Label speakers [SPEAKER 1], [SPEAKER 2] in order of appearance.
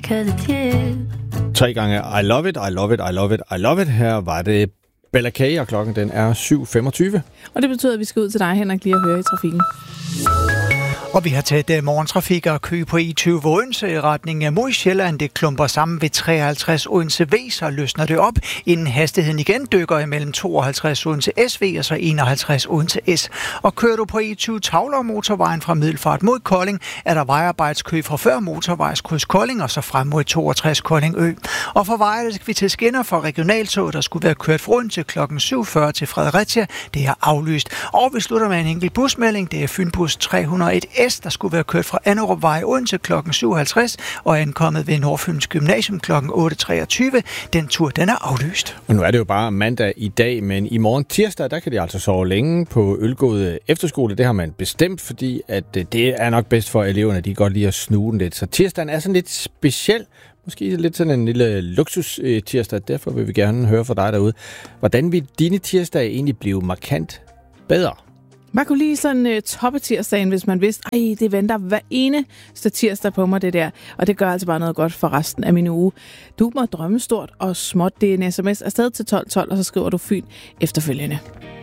[SPEAKER 1] 'cause it's you.
[SPEAKER 2] 3 gange I love it, I love it, I love it, I love it. Her var det Bella K, og klokken den er 7.25.
[SPEAKER 3] Og det betyder, at vi skal ud til dig, Henrik, lige at høre i trafikken.
[SPEAKER 4] Og vi har taget morgentrafik og kø på E20 Odense i retning mod Sjælland. Det klumper sammen ved 53 Odense V, så løsner det op, inden hastigheden igen dykker imellem 52 Odense SV og så 51 Odense S. Og kører du på E20 Tavler motorvejen fra Middelfart mod Kolding, er der vejarbejdskø fra før motorvejskryds Kolding og så frem mod 62 Kolding Ø. Og for Vejle skal vi til skinner for regionaltog, der skulle være kørt fra Odense kl. 7.40 til Fredericia. Det er aflyst. Og vi slutter med en enkelt busmelding. Det er Fynbus 301 S, der skulle være kørt fra Anderupvej Odense kl. 7.50 og ankommet ved Nordfyns Gymnasium kl. 8.23. Den tur, den er aflyst.
[SPEAKER 2] Og nu er det jo bare mandag i dag, men i morgen tirsdag, der kan de altså sove længe på Ølgod Efterskole. Det har man bestemt, fordi at det er nok bedst for eleverne, de godt lide at snuge lidt. Så tirsdagen er sådan lidt speciel. Måske lidt sådan en lille luksus tirsdag. Derfor vil vi gerne høre fra dig derude. Hvordan vil dine tirsdage egentlig blive markant bedre?
[SPEAKER 3] Man kunne lige sådan toppe tirsdagen, hvis man vidste, det venter hver eneste tirsdag på mig, det der. Og det gør altså bare noget godt for resten af min uge. Du må drømme stort og småt. Det er en sms afsted til 1212, og så skriver du Fyn efterfølgende.